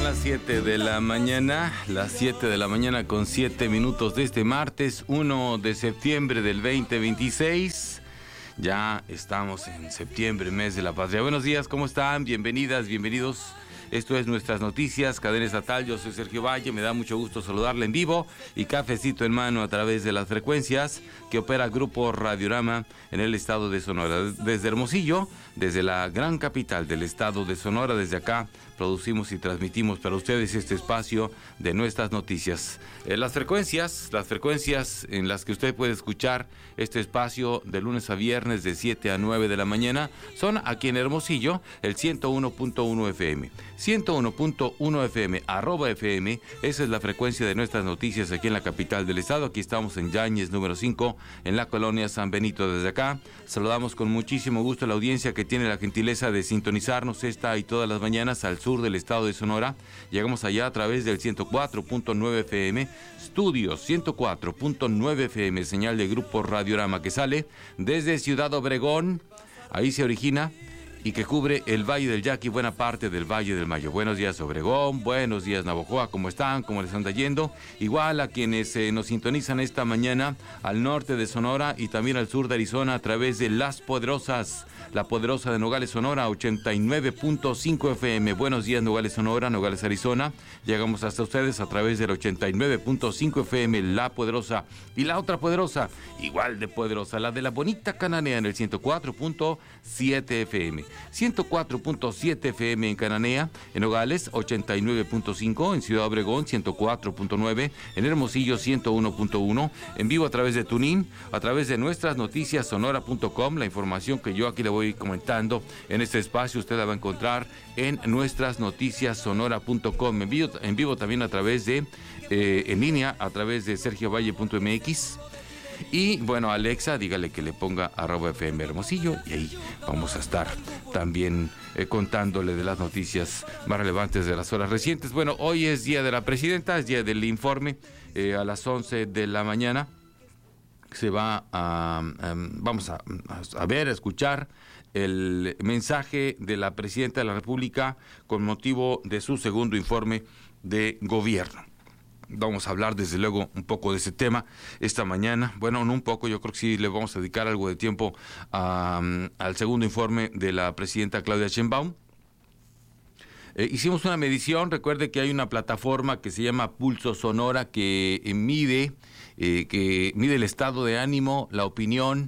las 7 de la mañana, las 7 de la mañana con 7 minutos de este martes 1 de septiembre del 2026. Ya estamos en septiembre, mes de la patria. Buenos días, ¿cómo están? Bienvenidas, bienvenidos. Esto es Nuestras Noticias, Cadena Estatal. Yo soy Sergio Valle, me da mucho gusto saludarle en vivo y cafecito en mano a través de las frecuencias que opera Grupo Radiorama en el estado de Sonora. Desde Hermosillo, desde la gran capital del estado de Sonora, desde acá producimos y transmitimos para ustedes este espacio de Nuestras Noticias. Las frecuencias en las que usted puede escuchar este espacio de lunes a viernes de 7 a 9 de la mañana son aquí en Hermosillo, el 101.1 FM. 101.1 FM, @FM, esa es la frecuencia de Nuestras Noticias aquí en la capital del estado. Aquí estamos en Yáñez número 5, en la colonia San Benito. Desde acá saludamos con muchísimo gusto a la audiencia que tiene la gentileza de sintonizarnos esta y todas las mañanas al sur del estado de Sonora. Llegamos allá a través del 104.9 FM, estudios 104.9 FM, señal de Grupo Radiorama que sale desde Ciudad Obregón, ahí se origina, y que cubre el Valle del Yaqui, buena parte del Valle del Mayo. Buenos días Obregón, buenos días Navojoa, ¿cómo están? ¿Cómo les anda yendo? Igual a quienes nos sintonizan esta mañana al norte de Sonora y también al sur de Arizona a través de Las Poderosas, la Poderosa de Nogales, Sonora, 89.5 FM. Buenos días Nogales, Sonora, Nogales, Arizona. Llegamos hasta ustedes a través del 89.5 FM, La Poderosa. Y la otra poderosa, igual de poderosa, la de la bonita Cananea en el 104.7 FM. 104.7 FM en Cananea, en Nogales 89.5, en Ciudad Obregón 104.9, en Hermosillo 101.1, en vivo a través de TuneIn, a través de Nuestras Noticias Sonora.com. La información que yo aquí le voy comentando en este espacio usted la va a encontrar en Nuestras Noticias Sonora.com, en vivo también a través de en línea a través de sergiovalle.mx. Y bueno, Alexa, dígale que le ponga @FM Hermosillo y ahí vamos a estar también contándole de las noticias más relevantes de las horas recientes. Bueno, hoy es Día de la Presidenta, es día del informe. A las 11 de la mañana se va vamos a ver, a escuchar el mensaje de la Presidenta de la República con motivo de su segundo informe de gobierno. Vamos a hablar desde luego un poco de ese tema esta mañana. Bueno, no un poco, yo creo que sí le vamos a dedicar algo de tiempo al segundo informe de la presidenta Claudia Sheinbaum. Hicimos una medición, recuerde que hay una plataforma que se llama Pulso Sonora que mide el estado de ánimo, la opinión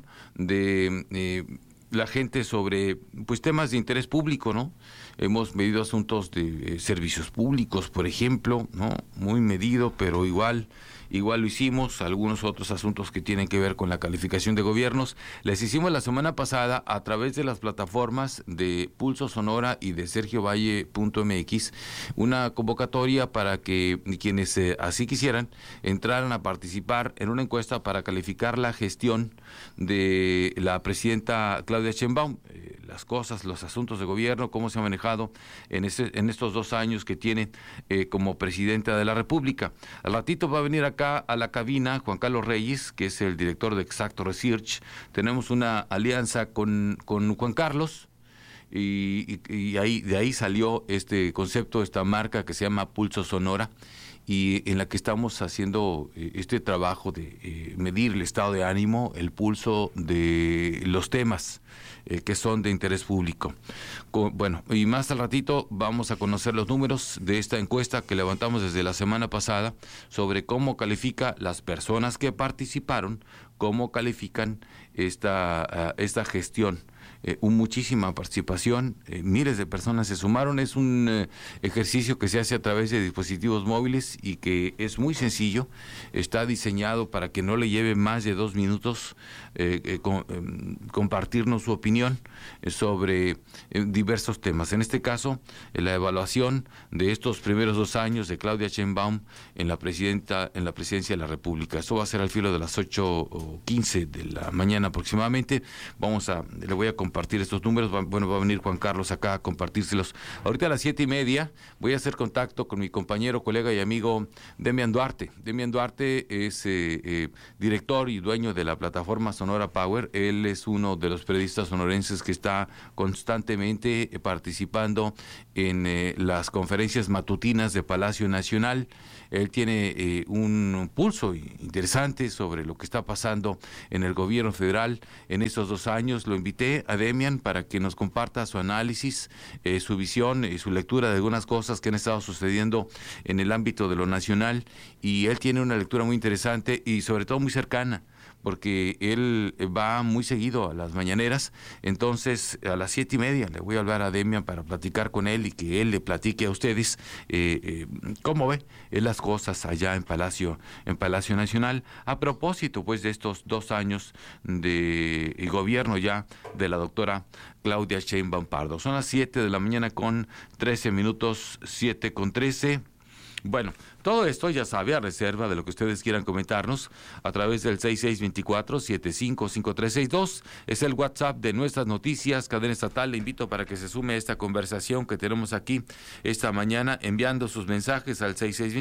de la gente sobre pues temas de interés público, ¿no? Hemos medido asuntos de servicios públicos, por ejemplo, ¿no? Muy medido, pero igual lo hicimos. Algunos otros asuntos que tienen que ver con la calificación de gobiernos. Les hicimos la semana pasada a través de las plataformas de Pulso Sonora y de sergiovalle.mx una convocatoria para que quienes así quisieran entraran a participar en una encuesta para calificar la gestión de la presidenta Claudia Sheinbaum, las cosas, los asuntos de gobierno, cómo se ha manejado en estos 2 años que tiene como presidenta de la República. Al ratito va a venir acá a la cabina Juan Carlos Reyes, que es el director de Exacto Research. Tenemos una alianza con Juan Carlos y de ahí salió este concepto, esta marca que se llama Pulso Sonora, y en la que estamos haciendo este trabajo de medir el estado de ánimo, el pulso de los temas que son de interés público. Bueno, y más al ratito vamos a conocer los números de esta encuesta que levantamos desde la semana pasada sobre cómo califica las personas que participaron, cómo califican esta gestión. Muchísima participación, miles de personas se sumaron. Es un ejercicio que se hace a través de dispositivos móviles y que es muy sencillo. Está diseñado para que no le lleve más de 2 minutos compartirnos su opinión sobre diversos temas. En este caso, la evaluación de estos primeros 2 años de Claudia Sheinbaum en la presidencia de la República. Esto va a ser al filo de las 8:15 de la mañana aproximadamente. Le voy a compartir compartir estos números. Va a venir Juan Carlos acá a compartírselos. Ahorita a las 7:30 voy a hacer contacto con mi compañero, colega y amigo Demian Duarte. Demian Duarte es director y dueño de la plataforma Sonora Power. Él es uno de los periodistas sonorenses que está constantemente participando en las conferencias matutinas de Palacio Nacional. Él tiene un pulso interesante sobre lo que está pasando en el gobierno federal en estos 2 años. Lo invité a Demian para que nos comparta su análisis, su visión y su lectura de algunas cosas que han estado sucediendo en el ámbito de lo nacional, y él tiene una lectura muy interesante y sobre todo muy cercana, porque él va muy seguido a las mañaneras. Entonces a las 7:30 le voy a hablar a Demian para platicar con él y que él le platique a ustedes cómo ve las cosas allá en Palacio Nacional, a propósito pues de estos 2 años de gobierno ya de la doctora Claudia Sheinbaum Pardo. Son las 7:13 con 7:13. Bueno, todo esto ya sabe, a reserva de lo que ustedes quieran comentarnos a través del 6624-755362. Es el WhatsApp de Nuestras Noticias, cadena estatal. Le invito para que se sume a esta conversación que tenemos aquí esta mañana, enviando sus mensajes al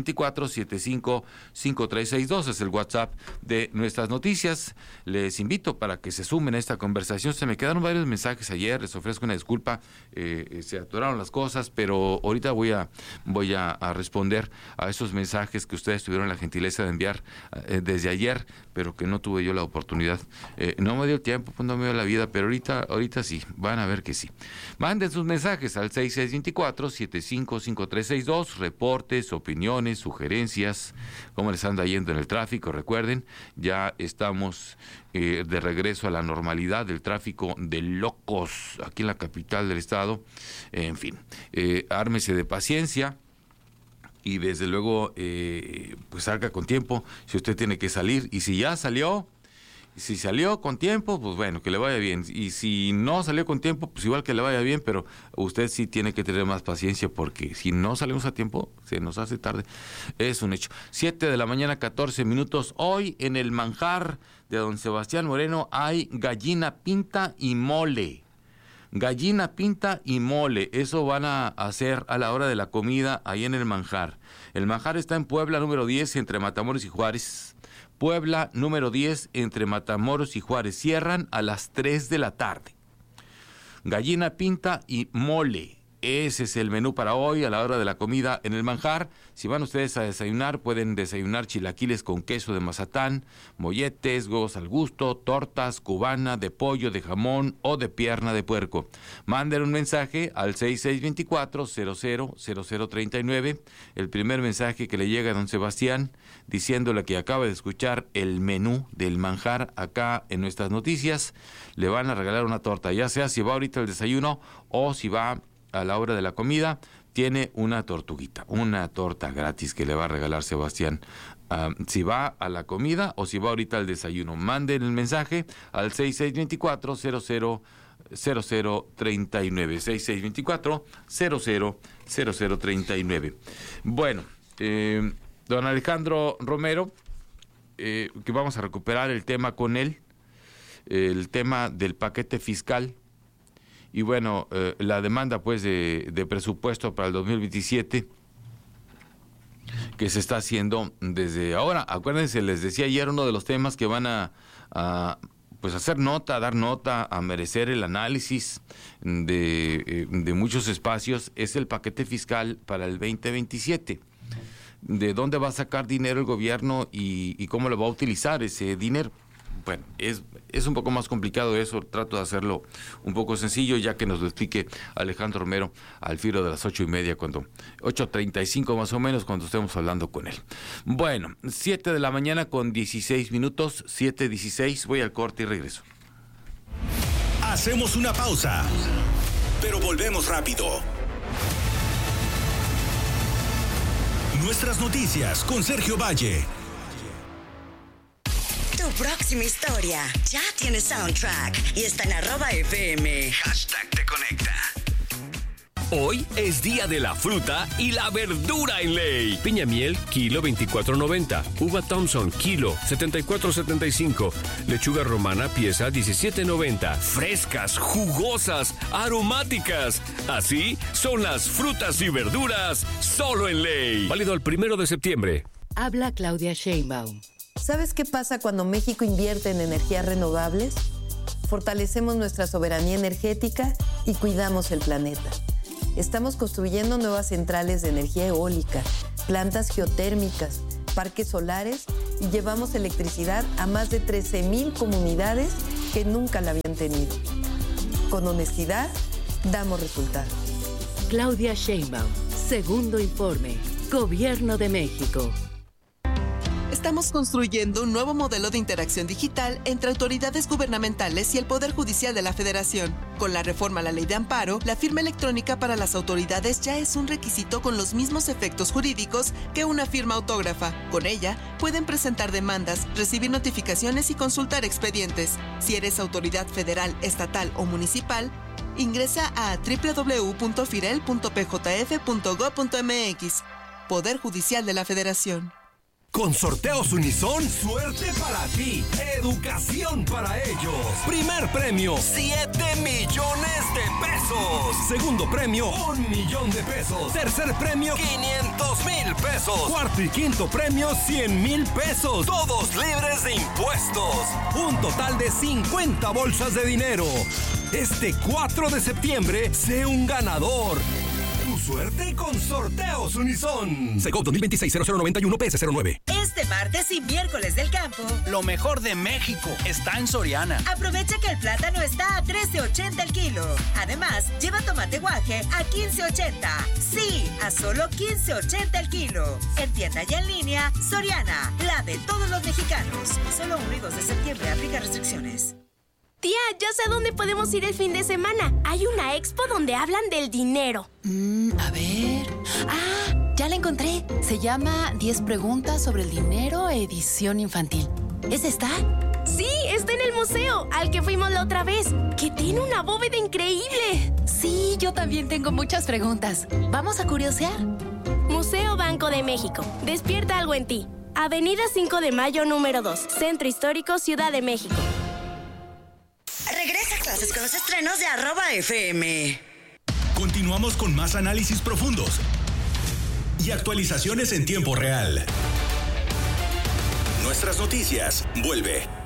6624-755362. Es el WhatsApp de Nuestras Noticias. Les invito para que se sumen a esta conversación. Se me quedaron varios mensajes ayer, les ofrezco una disculpa, se atoraron las cosas, pero ahorita voy a responder a esos mensajes que ustedes tuvieron la gentileza de enviar desde ayer, pero que no tuve yo la oportunidad. No me dio el tiempo, pues no me dio la vida, pero ahorita sí, van a ver que sí. Manden sus mensajes al 6624-755362, reportes, opiniones, sugerencias, cómo les anda yendo en el tráfico. Recuerden, ya estamos de regreso a la normalidad del tráfico de locos aquí en la capital del estado. En fin, ármese de paciencia. Y desde luego, pues salga con tiempo si usted tiene que salir. Y si ya salió, si salió con tiempo, pues bueno, que le vaya bien. Y si no salió con tiempo, pues igual que le vaya bien, pero usted sí tiene que tener más paciencia, porque si no salimos a tiempo, se nos hace tarde. Es un hecho. 7:14 a.m. Hoy en el manjar de don Sebastián Moreno hay gallina pinta y mole. Gallina pinta y mole, eso van a hacer a la hora de la comida ahí en el manjar. El manjar está en Puebla número 10 entre Matamoros y Juárez. Puebla número 10 entre Matamoros y Juárez. Cierran a las 3 de la tarde. Gallina pinta y mole. Ese es el menú para hoy a la hora de la comida en el manjar. Si van ustedes a desayunar, pueden desayunar chilaquiles con queso de Mazatán, molletes, huevos al gusto, tortas, cubana, de pollo, de jamón o de pierna de puerco. Manden un mensaje al 6624-000039. El primer mensaje que le llega a don Sebastián, diciéndole que acaba de escuchar el menú del manjar acá en Nuestras Noticias, le van a regalar una torta, ya sea si va ahorita al desayuno o si va a la hora de la comida, tiene una tortuguita, una torta gratis que le va a regalar Sebastián. Si va a la comida o si va ahorita al desayuno, manden el mensaje al 6624-000039. 6624-000039. Bueno, don Alejandro Romero, que vamos a recuperar el tema con él, el tema del paquete fiscal. Y bueno, la demanda pues de presupuesto para el 2027 que se está haciendo desde ahora. Acuérdense, les decía ayer, uno de los temas que van a pues hacer nota, dar nota, a merecer el análisis de muchos espacios, es el paquete fiscal para el 2027. ¿De dónde va a sacar dinero el gobierno y cómo lo va a utilizar ese dinero? Bueno, es un poco más complicado eso, trato de hacerlo un poco sencillo, ya que nos lo explique Alejandro Romero al filo de las 8:30, 8:35 más o menos, cuando estemos hablando con él. Bueno, 7:16 a.m, 7:16, voy al corte y regreso. Hacemos una pausa, pero volvemos rápido. Nuestras Noticias con Sergio Valle. Tu próxima historia ya tiene soundtrack y está en @FM. #te conecta. Hoy es día de la fruta y la verdura en Ley. Piña miel, kilo 24.90. Uva Thompson, kilo 74.75. Lechuga romana, pieza 17.90. Frescas, jugosas, aromáticas. Así son las frutas y verduras solo en Ley. Válido el 1 de septiembre. Habla Claudia Sheinbaum. ¿Sabes qué pasa cuando México invierte en energías renovables? Fortalecemos nuestra soberanía energética y cuidamos el planeta. Estamos construyendo nuevas centrales de energía eólica, plantas geotérmicas, parques solares y llevamos electricidad a más de 13,000 comunidades que nunca la habían tenido. Con honestidad, damos resultados. Claudia Sheinbaum, segundo informe, Gobierno de México. Estamos construyendo un nuevo modelo de interacción digital entre autoridades gubernamentales y el Poder Judicial de la Federación. Con la reforma a la Ley de Amparo, la firma electrónica para las autoridades ya es un requisito con los mismos efectos jurídicos que una firma autógrafa. Con ella, pueden presentar demandas, recibir notificaciones y consultar expedientes. Si eres autoridad federal, estatal o municipal, ingresa a www.firel.pjf.gov.mx. Poder Judicial de la Federación. Con Sorteos Unison, suerte para ti, educación para ellos. Primer premio, 7 millones de pesos. Segundo premio, 1 millón de pesos. Tercer premio, 500,000 pesos. Cuarto y quinto premio, 100,000 pesos. Todos libres de impuestos. Un total de 50 bolsas de dinero. Este 4 de septiembre, sé un ganador. Tu suerte con Sorteos Unison. Segov 2026-0091 PS09. Este martes y miércoles del campo, lo mejor de México está en Soriana. aprovecha que el plátano está a $13.80 el kilo. Además, lleva tomate guaje a $15.80. Sí, a solo $15.80 el kilo. En tienda y en línea, Soriana, la de todos los mexicanos. Solo 1 y 2 de septiembre, aplica restricciones. Tía, ya sé a dónde podemos ir el fin de semana. Hay una expo donde hablan del dinero. A ver... ya la encontré. Se llama 10 preguntas sobre el dinero, edición infantil. ¿Es esta? Sí, está en el museo, al que fuimos la otra vez, que tiene una bóveda increíble. Sí, yo también tengo muchas preguntas. ¿Vamos a curiosear? Museo Banco de México. Despierta algo en ti. Avenida 5 de Mayo, número 2. Centro Histórico, Ciudad de México. Regresa a clases con los estrenos de @FM. Continuamos con más análisis profundos y actualizaciones en tiempo real. Nuestras noticias. Vuelve.